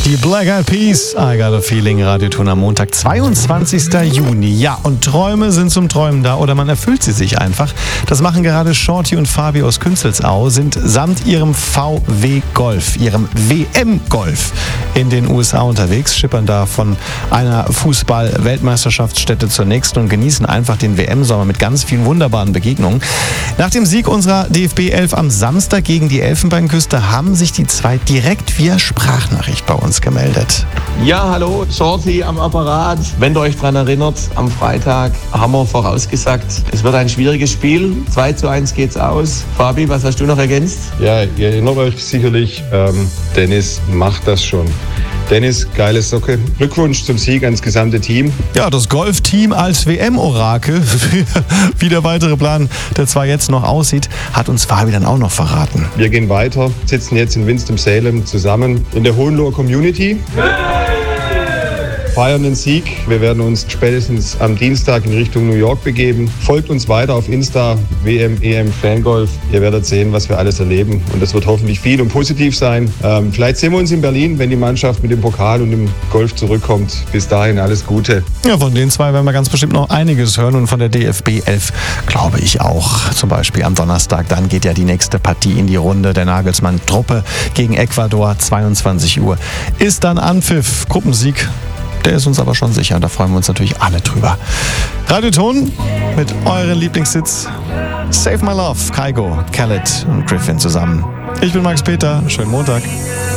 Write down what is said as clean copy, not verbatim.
Die Black Eyed Peas, I Got a Feeling, Radioton am Montag, 22. Juni. Ja, und Träume sind zum Träumen da oder man erfüllt sie sich einfach. Das machen gerade Shorty und Fabi aus Künzelsau, sind samt ihrem VW Golf, ihrem WM-Golf in den USA unterwegs, schippern da von einer Fußball-Weltmeisterschaftsstätte zur nächsten und genießen einfach den WM-Sommer mit ganz vielen wunderbaren Begegnungen. Nach dem Sieg unserer DFB 11 am Samstag gegen die Elfenbeinküste haben sich die zwei direkt via Sprachnachricht bei uns gemeldet. Ja, hallo, Shorty am Apparat. Wenn ihr euch daran erinnert, am Freitag haben wir vorausgesagt, es wird ein schwieriges Spiel. 2:1 geht's aus. Fabi, was hast du noch ergänzt? Ja, ihr erinnert euch sicherlich, Dennis macht das schon. Dennis, geile Socke. Glückwunsch zum Sieg ans gesamte Team. Ja, das Golfteam als WM-Orakel, wie der weitere Plan der zwei jetzt noch aussieht, hat uns Fabi dann auch noch verraten. Wir gehen weiter, sitzen jetzt in Winston-Salem zusammen in der Hohenloher Community. Feiern den Sieg. Wir werden uns spätestens am Dienstag in Richtung New York begeben. Folgt uns weiter auf Insta, WM, EM, Fangolf. Ihr werdet sehen, was wir alles erleben. Und das wird hoffentlich viel und positiv sein. Vielleicht sehen wir uns in Berlin, wenn die Mannschaft mit dem Pokal und dem Golf zurückkommt. Bis dahin alles Gute. Ja, von den zwei werden wir ganz bestimmt noch einiges hören. Und von der DFB 11 glaube ich auch. Zum Beispiel am Donnerstag. Dann geht ja die nächste Partie in die Runde. Der Nagelsmann-Truppe gegen Ecuador. 22 Uhr ist dann Anpfiff. Gruppensieg. Der ist uns aber schon sicher, da freuen wir uns natürlich alle drüber. Radioton mit euren Lieblingshits. Save My Love, Kygo, Khaled und Griffin zusammen. Ich bin Max Peter, schönen Montag.